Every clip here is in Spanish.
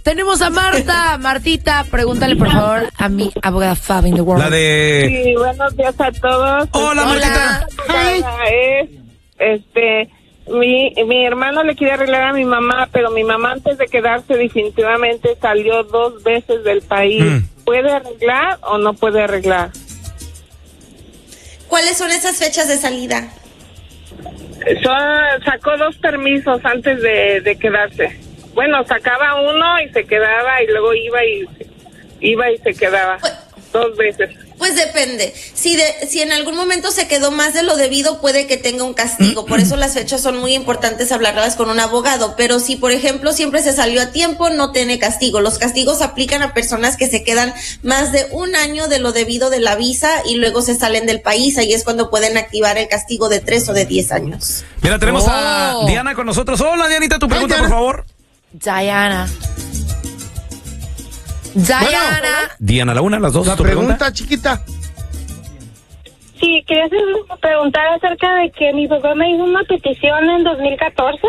Tenemos a Marta. Martita, pregúntale por favor a mi abogada Fab in the World. La de... Sí, buenos días a todos. Hola, Martita. Mi hermano le quiere arreglar a mi mamá, pero mi mamá antes de quedarse definitivamente salió 2 veces del país. ¿Puede arreglar o no puede arreglar? ¿Cuáles son esas fechas de salida? Sacó 2 permisos antes de quedarse. Bueno, sacaba uno y se quedaba y luego iba y se quedaba. 2 veces. Pues depende. Si en algún momento se quedó más de lo debido, puede que tenga un castigo. Por eso las fechas son muy importantes hablarlas con un abogado. Pero si, por ejemplo, siempre se salió a tiempo, no tiene castigo. Los castigos aplican a personas que se quedan más de 1 año de lo debido de la visa y luego se salen del país. Ahí es cuando pueden activar el castigo de 3 o de 10 años. Mira, tenemos a Diana con nosotros. Hola, Dianita, tu pregunta, por favor. Diana. Diana, la una, las dos. La pregunta, chiquita. Sí, quería preguntar acerca de que mi papá me hizo una petición en 2014,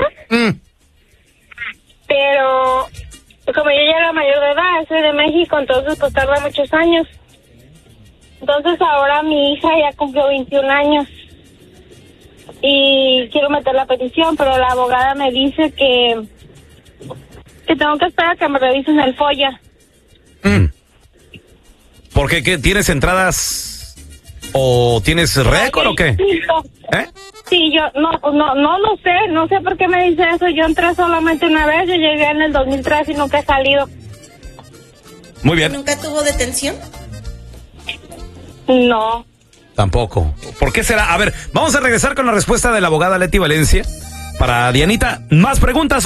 pero como yo ya era mayor de edad, soy de México, entonces pues tarda muchos años. Entonces ahora mi hija ya cumplió 21 años y quiero meter la petición, pero la abogada me dice que tengo que esperar a que me revisen el FOIA. ¿Por qué? ¿Tienes entradas o tienes récord o qué? Sí, yo no sé por qué me dice eso. Yo entré solamente una vez, yo llegué en el 2003 y nunca he salido. Muy bien. ¿Nunca tuvo detención? No. Tampoco. ¿Por qué será? A ver, vamos a regresar con la respuesta de la abogada Leti Valencia. Para Dianita, más preguntas,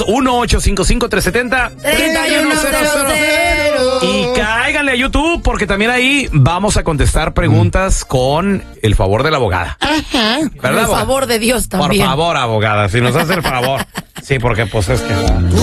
1-855-370-3100. Y cáiganle a YouTube, porque también ahí vamos a contestar preguntas con el favor de la abogada. Ajá. ¿Verdad, por favor de Dios también. Por favor, abogada, si nos hace el favor. Sí, porque pues es que...